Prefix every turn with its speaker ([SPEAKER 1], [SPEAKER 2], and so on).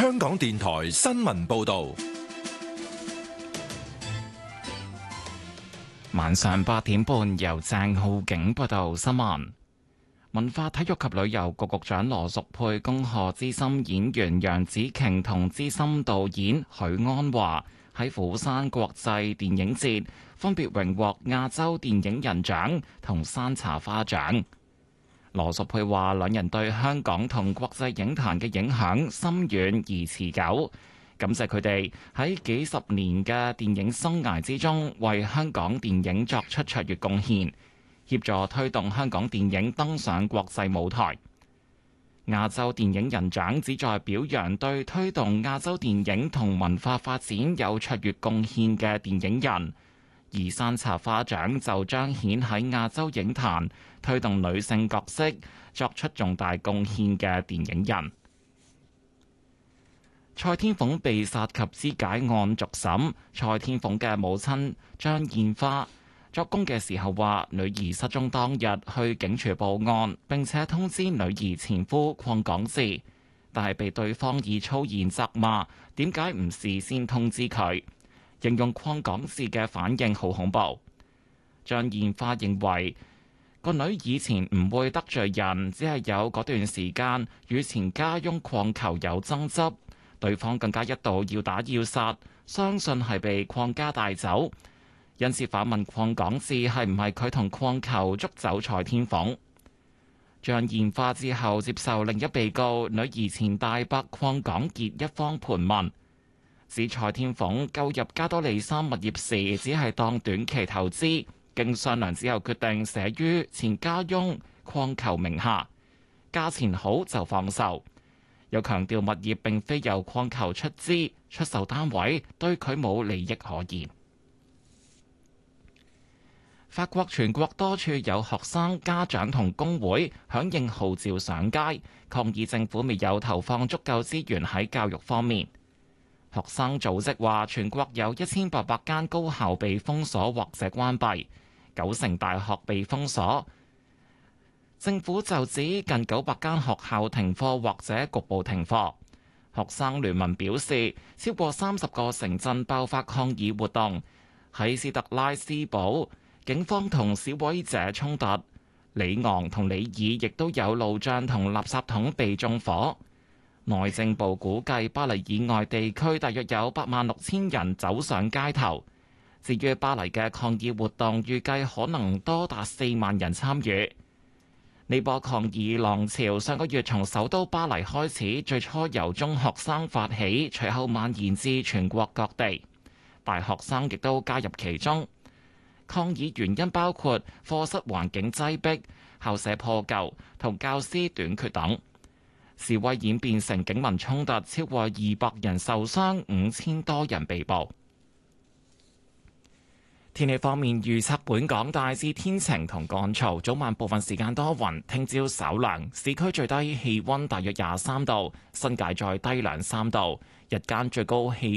[SPEAKER 1] 香港電台新聞報道。
[SPEAKER 2] 晚上8點半，由鄭浩景報道新聞。文化體育及旅遊局局長羅淑佩恭賀資深演員楊紫瓊同資深導演許鞍華喺釜山國際電影節分別榮獲亞洲電影人獎同山茶花獎。羅淑佩話：兩人對香港同國際影壇嘅影響深遠而持久，感謝佢哋喺幾十年嘅電影生涯之中為香港電影作出卓越貢獻，協助推動香港電影登上國際舞台。亞洲電影人獎旨在表揚對推動亞洲電影同文化發展有卓越貢獻嘅電影人，而山茶花獎就彰顯喺亞洲影壇推動女性角色作出重大貢獻嘅電影人。蔡天鳳被殺及肢解案續審，蔡天鳳嘅母親張燕花作供嘅時候話，女兒失蹤當日去警署報案，並且通知女兒前夫鄺港智，但係被對方以粗言責罵，點解唔事先通知佢？形容鄺港智嘅反應好恐怖。張燕花認為個女以前唔會得罪人，只係有嗰段時間與前家翁鄺球有爭執，對方更加一度要打要殺，相信係被鄺家帶走。因此反問鄺港智係唔係佢同鄺球捉走蔡天鳳。張燕花之後接受另一被告女兒前大伯鄺港傑一方盤問，指蔡天鳳購入加多利山物業時只係當短期投資，經商量之後決定寫於前家翁鄺球名下，價錢好就放售。又強調物業並非由鄺球出資，出售單位對佢冇利益可言。法國全國多處有學生、家長同工會響應號召上街，抗議政府未有投放足夠資源喺教育方面。學生組織話，全國有1800間高校被封鎖或者關閉，90%大學被封鎖。政府就指近900間學校停課或者局部停課。學生聯盟表示，超過30個城鎮爆發抗議活動。喺斯特拉斯堡，警方同示威者衝突；里昂同里爾亦都有路障同垃圾桶被縱火。內政部估計巴黎以外地區大約有86000人走上街頭。至於巴黎嘅抗議活動，預計可能多達4萬人參與。呢波抗議浪潮上個月從首都巴黎開始，最初由中學生發起，隨後蔓延至全國各地，大學生亦都加入其中。抗議原因包括課室環境擠迫、校舍破舊同教師短缺等。示威演變成警民衝突，超過200人受傷，5000多人被捕。天氣方面預測，本港大致天晴同乾燥，早晚部分時間多雲，聽朝稍涼，市區最低氣溫大約23度，新界再低2-3度，日間最高氣